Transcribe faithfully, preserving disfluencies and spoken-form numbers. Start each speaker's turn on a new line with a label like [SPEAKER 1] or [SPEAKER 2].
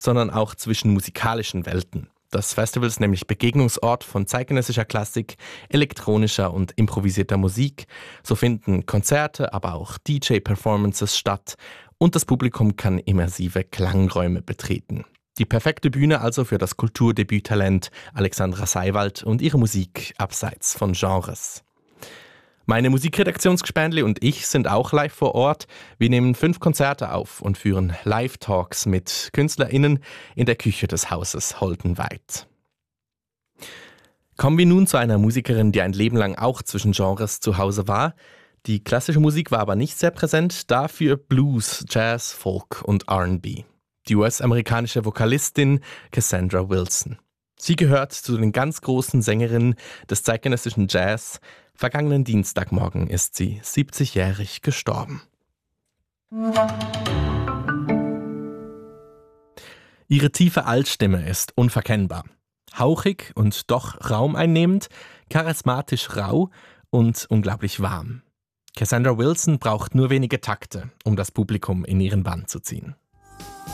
[SPEAKER 1] sondern auch zwischen musikalischen Welten. Das Festival ist nämlich Begegnungsort von zeitgenössischer Klassik, elektronischer und improvisierter Musik. So finden Konzerte, aber auch D J-Performances statt und das Publikum kann immersive Klangräume betreten. Die perfekte Bühne also für das Kulturdebüttalent Alexandra Seiwald und ihre Musik abseits von Genres. Meine Musikredaktionsgespendli und ich sind auch live vor Ort. Wir nehmen fünf Konzerte auf und führen Live-Talks mit KünstlerInnen in der Küche des Hauses Holdenweit. Kommen wir nun zu einer Musikerin, die ein Leben lang auch zwischen Genres zu Hause war. Die klassische Musik war aber nicht sehr präsent, dafür Blues, Jazz, Folk und R and B. Die U S-amerikanische Vokalistin Cassandra Wilson. Sie gehört zu den ganz großen Sängerinnen des zeitgenössischen Jazz. Vergangenen Dienstagmorgen ist sie siebzigjährig gestorben. Ihre tiefe Altstimme ist unverkennbar. Hauchig und doch raumeinnehmend, charismatisch rau und unglaublich warm. Cassandra Wilson braucht nur wenige Takte, um das Publikum in ihren Bann zu ziehen.